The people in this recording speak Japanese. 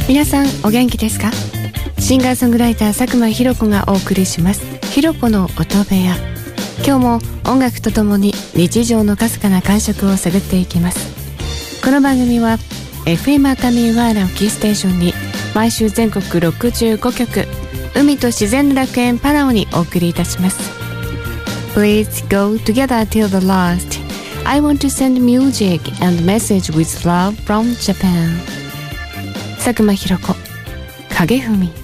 皆さんお元気ですか？シンガーソングライター佐久間ひろ子がお送りします。ひろ子の音部屋。今日も音楽とともに日常のかすかな感触を探っていきます。この番組は FM 熱海ワーラをキーステーションに毎週全国65局、海と自然の楽園パラオにお送りいたします。 Please go together till the last. I want to send music and message with love from Japan. 佐久間ひろ子、影踏み。